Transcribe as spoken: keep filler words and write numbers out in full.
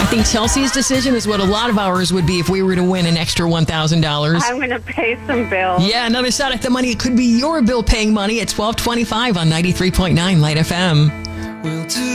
think Chelsea's decision is what a lot of ours would be if we were to win an extra one thousand dollars. I'm going to pay some bills. Yeah, another shot at the money. It could be your bill paying money at twelve twenty-five on ninety-three point nine Light F M.